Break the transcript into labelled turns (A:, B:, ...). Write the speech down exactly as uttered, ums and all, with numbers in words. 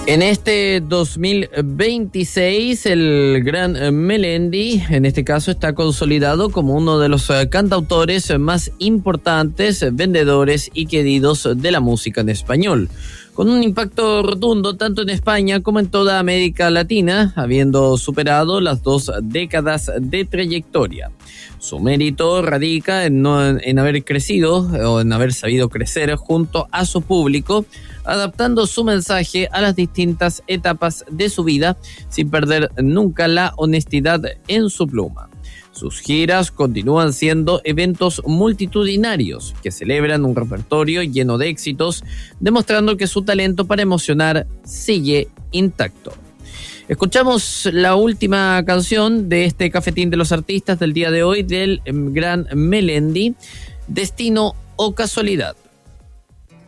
A: En este dos mil veintiséis, el gran Melendi, en este caso, está consolidado como uno de los cantautores más importantes, vendedores y queridos de la música en español, con un impacto rotundo tanto en España como en toda América Latina, habiendo superado las dos décadas de trayectoria. Su mérito radica en, no, en haber crecido o en haber sabido crecer junto a su público, adaptando su mensaje a las distintas etapas de su vida sin perder nunca la honestidad en su pluma. Sus giras continúan siendo eventos multitudinarios que celebran un repertorio lleno de éxitos, demostrando que su talento para emocionar sigue intacto. Escuchamos la última canción de este Cafetín de los Artistas del día de hoy del gran Melendi, Destino o Casualidad.